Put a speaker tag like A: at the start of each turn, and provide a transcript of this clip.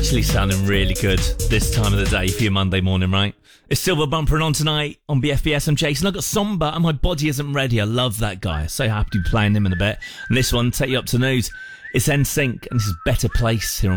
A: actually sounding really good this time of the day for your Monday morning, right? It's Silver Bumpering on tonight on BFBS. I'm Jason. I've got Somber and My Body Isn't Ready. I love that guy. So happy to be playing him in a bit. And this one, take you up to news. It's NSYNC and this is Better Place here on